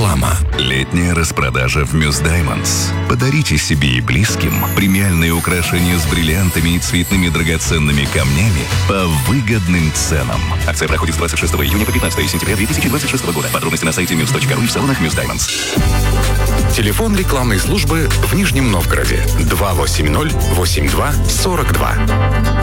Реклама. Летняя распродажа в Мюс Даймондс. Подарите себе и близким премиальные украшения с бриллиантами и цветными драгоценными камнями по выгодным ценам. Акция проходит с 26 июня по 15 сентября 2026 года. Подробности на сайте muse.ru и в салонах Мюс Даймондс. Телефон рекламной службы в Нижнем Новгороде 280-82-42.